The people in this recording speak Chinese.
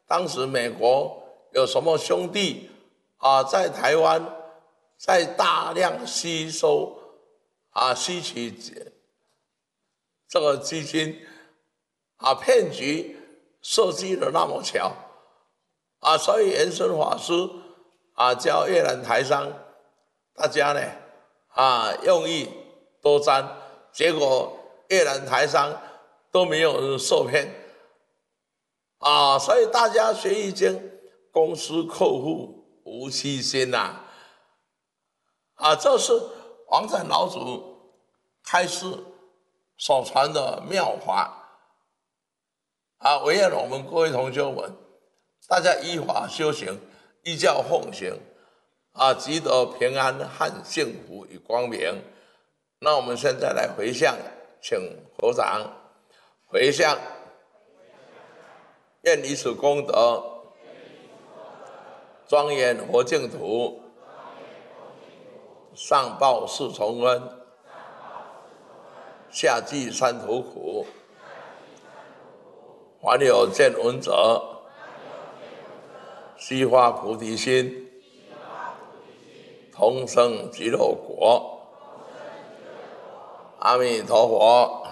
当时美国有什么兄弟在台湾在大量吸取这个基金骗局设计的那么巧所以延伸法师教越南台商，大家呢用意多沾，结果越南台商都没有受骗所以大家学易经，公司客户无欺心这是王禅老祖开示所传的妙法唯愿我们各位同学们，大家依法修行，依教奉行积得平安和幸福与光明。那我们现在来回向，请合掌回向，愿以此功德庄严佛净土，上报四重恩，下济三途苦。凡有见闻者，悉发菩提心，同生极乐国。阿弥陀佛。